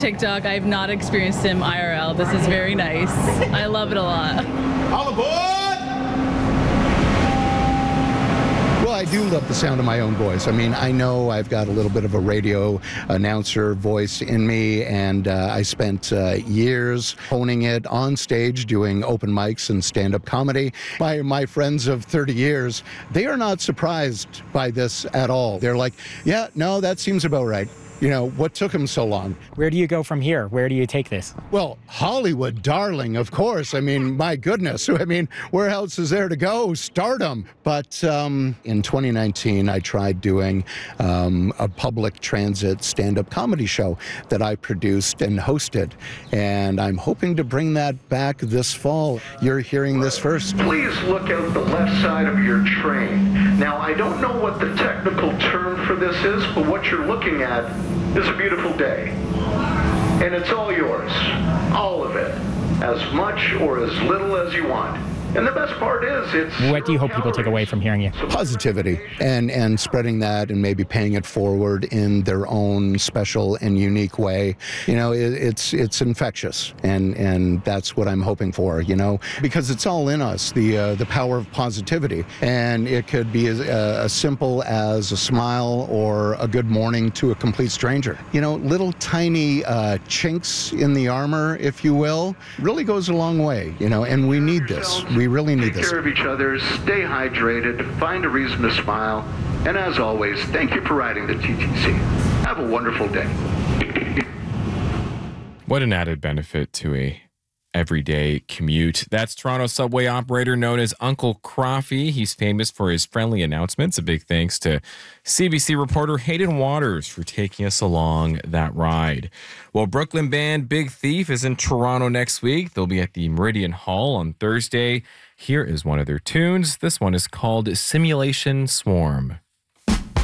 TikTok. I've not experienced him IRL. This is very nice. I love it a lot. All aboard! Well, I do love the sound of my own voice. I mean, I know I've got a little bit of a radio announcer voice in me, and I spent years honing it on stage, doing open mics and stand-up comedy. My friends of 30 years, they are not surprised by this at all. They're like, yeah, no, that seems about right. You know, what took him so long? Where do you go from here? Where do you take this? Well, Hollywood, darling, of course. I mean, my goodness. I mean, where else is there to go? Stardom. But in 2019, I tried doing a public transit stand-up comedy show that I produced and hosted. And I'm hoping to bring that back this fall. You're hearing this first. Please look out the left side of your train. Now, I don't know what the technical term for this is, but what you're looking at is a beautiful day. And it's all yours. All of it. As much or as little as you want. And the best part is it's... What do you hope people take away from hearing you? Positivity and spreading that and maybe paying it forward in their own special and unique way. You know, it's infectious, and that's what I'm hoping for, you know, because it's all in us, the power of positivity. And it could be as simple as a smile or a good morning to a complete stranger. You know, little tiny chinks in the armor, if you will, really goes a long way, you know, and we need this. We really need this. Take care of each other, stay hydrated, find a reason to smile, and as always, thank you for riding the TTC. Have a wonderful day. What an added benefit to a everyday commute. That's Toronto subway operator known as Uncle Croffy. He's famous for his friendly announcements. A big thanks to CBC reporter Hayden Waters for taking us along that ride. Well, Brooklyn band Big Thief is in Toronto next week. They'll be at the Meridian Hall on Thursday. Here is one of their tunes. This one is called Simulation Swarm.